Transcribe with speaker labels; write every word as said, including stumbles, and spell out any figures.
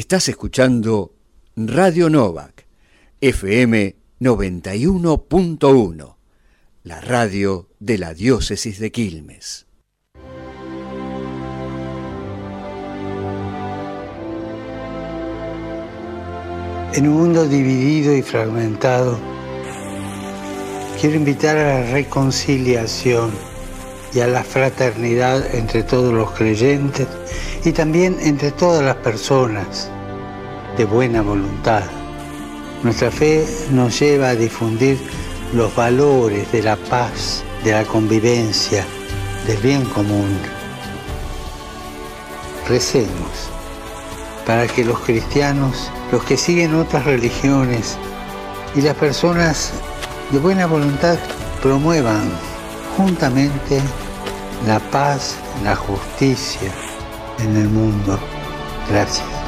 Speaker 1: Estás escuchando Radio Novak, F M noventa y uno punto uno, la radio de la diócesis de Quilmes.
Speaker 2: En un mundo dividido y fragmentado, quiero invitar a la reconciliación y a la fraternidad entre todos los creyentes y también entre todas las personas de buena voluntad. Nuestra fe nos lleva a difundir los valores de la paz, de la convivencia, del bien común. Recemos para que los cristianos, los que siguen otras religiones y las personas de buena voluntad promuevan juntamente la paz, la justicia en el mundo. Gracias.